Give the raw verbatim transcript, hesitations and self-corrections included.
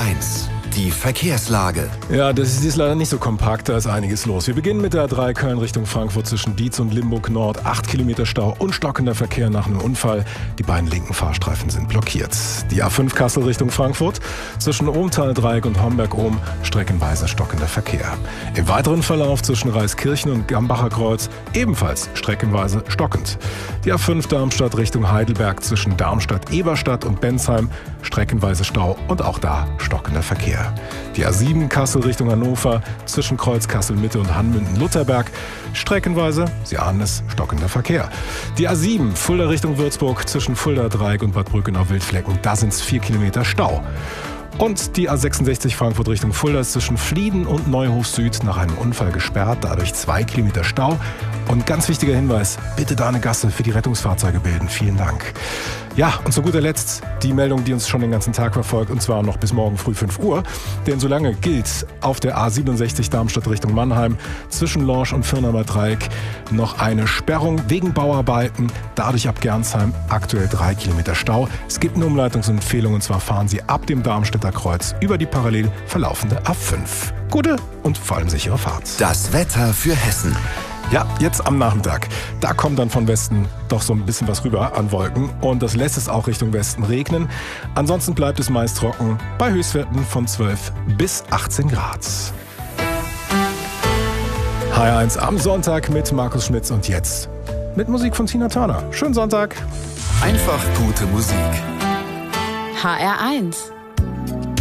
eins, die Verkehrslage. Ja, das ist, ist leider nicht so kompakt, da ist einiges los. Wir beginnen mit der A drei Köln Richtung Frankfurt zwischen Dietz und Limburg Nord. acht Kilometer Stau und stockender Verkehr nach einem Unfall. Die beiden linken Fahrstreifen sind blockiert. Die A fünf Kassel Richtung Frankfurt zwischen Ohmtal-Dreieck und Homberg-Ohm streckenweise stockender Verkehr. Im weiteren Verlauf zwischen Reiskirchen und Gambacher Kreuz ebenfalls streckenweise stockend. Die A fünf Darmstadt Richtung Heidelberg zwischen Darmstadt-Eberstadt und Bensheim streckenweise Stau und auch da stockender Verkehr. Die A sieben Kassel Richtung Hannover zwischen Kreuz Kassel-Mitte und Hanmünden-Lutherberg streckenweise, Sie ahnen es, stockender Verkehr. Die A sieben Fulda Richtung Würzburg zwischen Fulda-Dreieck und Bad Brückenau-Wildflecken, da sind es vier Kilometer Stau. Und die A sechsundsechzig Frankfurt Richtung Fulda ist zwischen Flieden und Neuhof Süd nach einem Unfall gesperrt, dadurch zwei Kilometer Stau. Und ganz wichtiger Hinweis, bitte da eine Gasse für die Rettungsfahrzeuge bilden. Vielen Dank. Ja, und zu guter Letzt die Meldung, die uns schon den ganzen Tag verfolgt, und zwar noch bis morgen früh fünf Uhr. Denn solange gilt auf der A siebenundsechzig Darmstadt Richtung Mannheim zwischen Lorsch und Firnamer Dreieck noch eine Sperrung wegen Bauarbeiten. Dadurch ab Gernsheim aktuell drei Kilometer Stau. Es gibt eine Umleitungsempfehlung, und zwar fahren Sie ab dem Darmstädter Kreuz über die parallel verlaufende A fünf. Gute und vor allem sichere Fahrt. Das Wetter für Hessen. Ja, jetzt am Nachmittag. Da kommt dann von Westen doch so ein bisschen was rüber an Wolken und das lässt es auch Richtung Westen regnen. Ansonsten bleibt es meist trocken bei Höchstwerten von zwölf bis achtzehn Grad. H R eins am Sonntag mit Markus Schmitz und jetzt mit Musik von Tina Turner. Schönen Sonntag. Einfach gute Musik. H R eins